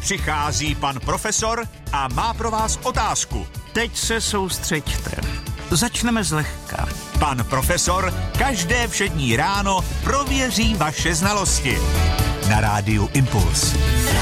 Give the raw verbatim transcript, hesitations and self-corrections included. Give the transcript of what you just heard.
Přichází pan profesor a má pro vás otázku. Teď se soustřeďte. Začneme zlehka. Pan profesor každé všední ráno prověří vaše znalosti. Na rádiu Impuls.